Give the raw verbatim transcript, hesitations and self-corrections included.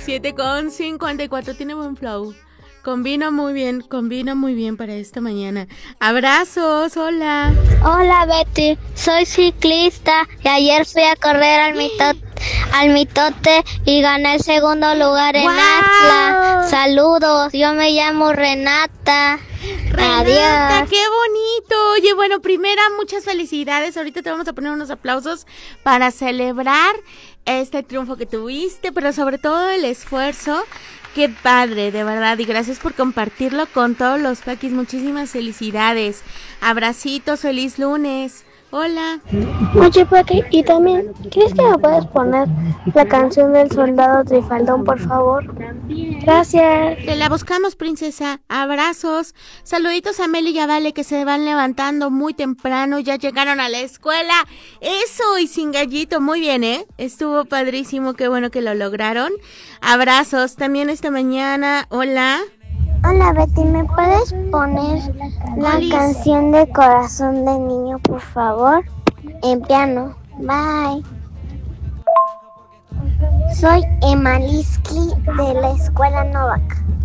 siete con cincuenta y cuatro, tiene buen flow. Combina muy bien, combina muy bien para esta mañana. Abrazos, hola. Hola Betty, soy ciclista y ayer fui a correr al mitote, al mitote y gané el segundo lugar en ¡Wow! Atla. Saludos, yo me llamo Renata. Renata, Adiós. qué bonito. Oye, bueno, primera, muchas felicidades. Ahorita te vamos a poner unos aplausos para celebrar este triunfo que tuviste, pero sobre todo el esfuerzo. Qué padre, de verdad, y gracias por compartirlo con todos los Paquis. Muchísimas felicidades. Abracitos, feliz lunes. Hola. Oye, Paqui, y también, ¿crees que me puedes poner la canción del soldado Trifaldón, por favor? Gracias. Te la buscamos, princesa. Abrazos. Saluditos a Meli y a Vale, que se van levantando muy temprano. Ya llegaron a la escuela. Eso, y sin gallito. Muy bien, ¿eh? Estuvo padrísimo. Qué bueno que lo lograron. Abrazos. También esta mañana. Hola. Hola, Betty, ¿me puedes poner la Alice. canción de Corazón de Niño, por favor? En piano. Bye. Soy Emaliski de la Escuela Novak.